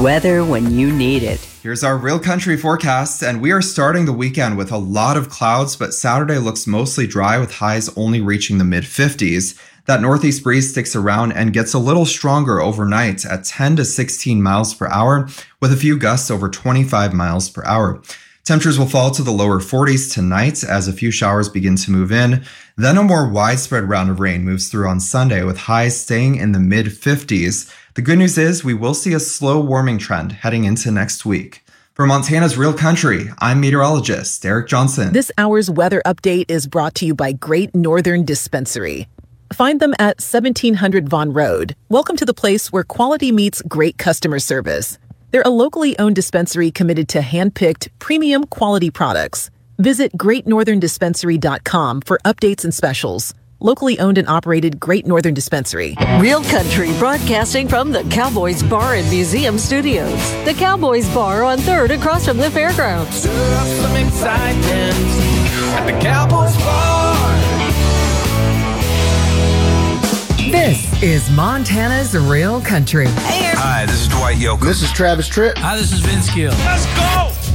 Weather when you need it. Here's our real country forecast, and we are starting the weekend with a lot of clouds, but Saturday looks mostly dry with highs only reaching the mid-50s. That northeast breeze sticks around and gets a little stronger overnight at 10 to 16 miles per hour, with a few gusts over 25 miles per hour. Temperatures will fall to the lower 40s tonight as a few showers begin to move in. Then a more widespread round of rain moves through on Sunday with highs staying in the mid-50s. The good news is we will see a slow warming trend heading into next week. For Montana's Real Country, I'm meteorologist Derek Johnson. This hour's weather update is brought to you by Great Northern Dispensary. Find them at 1700 Vaughan Road. Welcome to the place where quality meets great customer service. They're a locally owned dispensary committed to hand-picked, premium quality products. Visit greatnortherndispensary.com for updates and specials. Locally owned and operated Great Northern Dispensary. Real Country broadcasting from the Cowboys Bar and Museum Studios. The Cowboys Bar on 3rd across from the fairgrounds. Stir up some excitement at the Cowboys Bar. This is Montana's Real Country. Hi, this is Dwight Yoakam. This is Travis Tritt. Hi, this is Vince Gill. Let's go!